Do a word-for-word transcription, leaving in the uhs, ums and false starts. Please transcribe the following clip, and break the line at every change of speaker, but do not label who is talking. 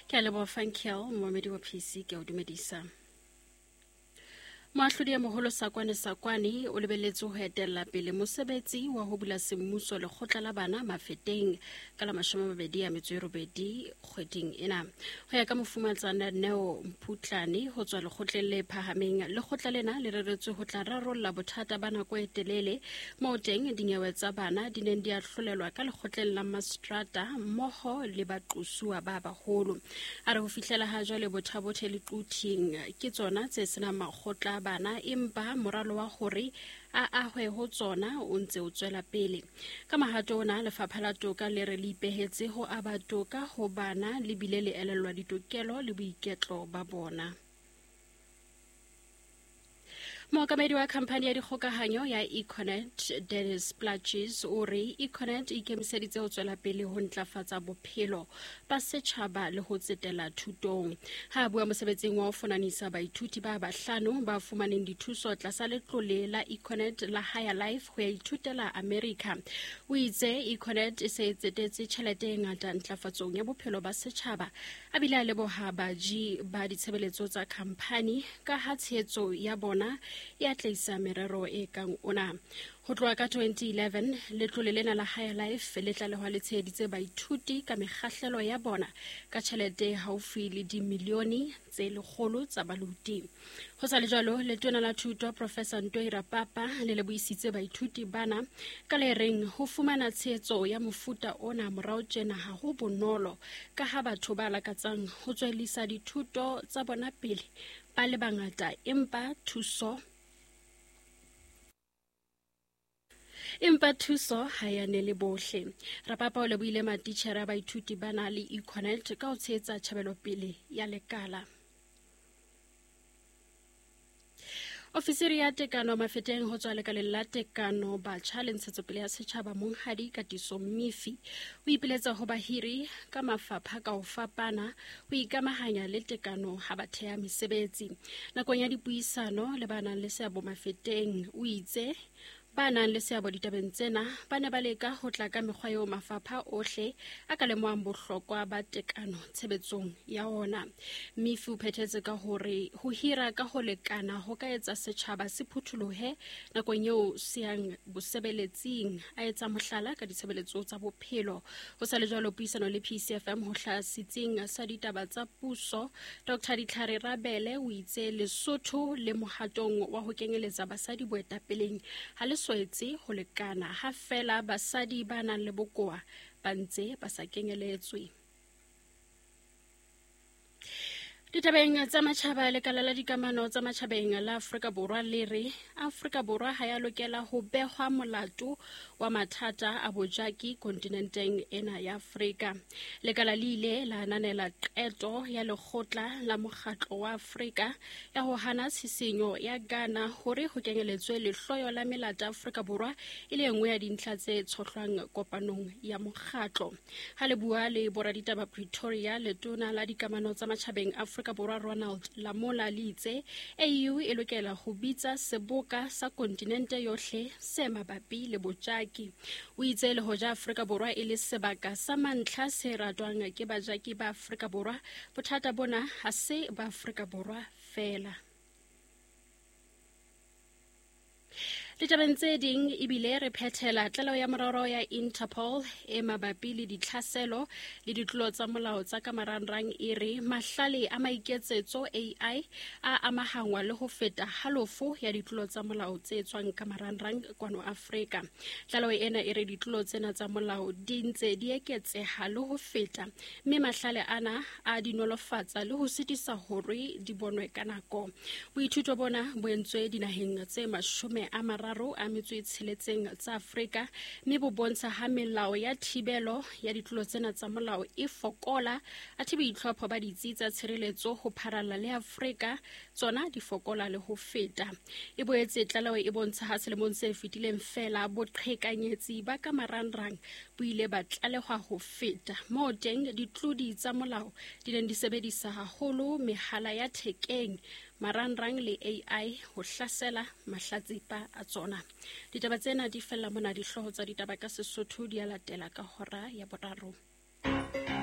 Ke a leboha Funkel moemedi wa P C ke o dumedisa. Moahlodi ya moholo Sakwane Sakwane o lebelletse ho etella pele mosebetsi wa ho bula semmuso lekgotla la bana Mafeteng ka la mashome a mabedi a metso e robedi kgweding ena. Ho ya ka mofumatsana Neo Mputlane ho tswa lekgotleng le phahameng, lekgotla lena le reretswe ho tla rarolla bothata ba nako e telele moo teng dinyewe tsa bana di neng di a hlolelwa ka lekgotleng la Mastrata mmoho le baqosuwa ba baholo. A re ho fihlela ha jwale bothabothe le quting ke tsona tse senang makgotla bana empa moralo wa hore a ahwe ho tsona o ntse o tswela pele. Ka mahato ona lefapha la toka le re le ipehetse ho aba toka ho bana le bile le elellwa ditokelo le boiketlo ba bona. Mookamedi wa khampani ya dikgokahanyo ya Econet Dennis Platjes o re Econet e ikemiseditse ho tswela pele ho ntlafatsa bophelo ba setjhaba le ho tsetela thutong. Ha bua mosebetsing wa ho fonanisa baithuti ba bahlano ba fumaneng dithuso tlasa letlole la Econet la Higher Life ho ya ithutela America. O itse Econet e se tsetetse tjhelete e ngata ntlafatsong ya bophelo ba setjhaba. A bile a leboha baji ba ditshebeletso tsa khampani ka ha tshehetso ya bona ya tleisa merero e kang ona. Ho tloha ka twenty eleven letlole lena la Higher Life le tlalehwa le tsheheditse baithuti ka mekgahlelo ya bona ka tjhelete haufi le dimilione tse lekgolo tsa baluti. Ho sa le jwalo, letona la thuto Professor Ntoira Papa le lebohisitse baithuti bana ka le reng ho fumana tshehetso ya mofuta ona morao tjena ha ho bonolo ka ha batho ba lakatsang ho tswellisa dithuto tsa bona pele ba le bangata empa thuso Empa thuso ha ya ne le bohle. Rapapa o lebohile matitjhere ba baithuti bana le Econet ka ho tshehetsa tjhabelo pele ya lekala. Ofisiri ya tekano Mafeteng ho tswa lekaleng la tekano batjha le ntshetsopele ya setjhaba monghadi Katiso Mmifi o ipiletsa ho bahiri ka mafapha ka ho fapana ho ikamahanya le tekano ha ba thea mesebetsi. Nakong ya dipuisano le bana le seabo Mafeteng o itse ba nang le seabo ditabeng tsena ba ne ba leka ho tla ka mekgwa eo mafapha ohle a ka lemohang bohlokwa ba tekano tshebetsong ya ona. Mmifi o phethetse ka hore ho hira ka ho lekana ho ka etsa setjhaba se phutholohe nakong eo se yang bosebeletsing a etsa mohlala ka ditshebeletso tsa bophelo. Ho sa le jwalo puisano le P C F M ho hlasitseng sa ditaba tsa puso Doctor Ditlhare Rabele o itse Lesotho le mohatong wa ho kenyeletsa basadi boetapeleng ha le swetse ho lekana ha fela basadi ba nang le bokoa ba ntse ba sa kenyeletswe. Ditabeng tsa matjhaba lekala la dikamano tsa matjhabeng la Afrika Borwa le re Afrika Borwa ha ya lokela ho behwa molato wa mathata a bojaki kontinenteng ena ya Afrika. Lekala le ile la ananela qeto ya lekgotla la mokgatlo wa Afrika ya ho hana tshisinyo ya Ghana hore ho kenyeletswe lehloyo la melata Afrika Borwa e le nngwe ya dintlha tse tshohlwang kopanong ya mokgatlo. Ha le bua le boraditaba Pretoria letona la dikamano tsa matjhabeng Afrika Borwa Ronald Lamola le itse A U e lokela ho bitsa seboka sa kontinente yohle se mabapi le bojaki. O itse le hoja Afrika Borwa e le sebaka sa mantlha se ratwang ke bajaki ba Afrika Borwa, bothata bona ha se ba Afrika Borwa fela. Ditabeng tse ding ebile re phethela tlaleho ya morero ya Interpol e mabapi le ditlhaselo le ditlolo tsa molao tsa kamarangrang e re mahlale a maiketsetso A I a amahangwa le ho feta halofo ya ditlolo tsa molao tse tswang kamarangrang kwano Afrika. Tlaleho ena e re ditlolo tsena tsa molao di ntse di eketseha le ho feta, mme mahlale ana a dinolofatsa le ho sitisa hore di bonwe ka nako. Boithuto bona bo entswe dinaheng tse mashome a mararo a metso e tsheletseng tsa Afrika, mme bo bontsha ha melao ya thibelo ya ditlolo tsena tsa molao e fokola athe boitlhopho ba ditsi tsa tshireletso ho pharalla le Afrika tsona di fokola le ho feta. E boetse tlaleho e bontsha ha selemong se fetileng fela boqhekanyetsi ba kamarangrang bo ile ba tlalehwa ho feta, moo teng ditlodi tsa molao di neng di sebedisa haholo mehala ya thekeng, marangrang le A I ho hlasela mahlatsipa a tsona. Ditaba tsena di fella mona, dihloho tsa ditaba ka Sesotho di a latela ka hora ya boraro.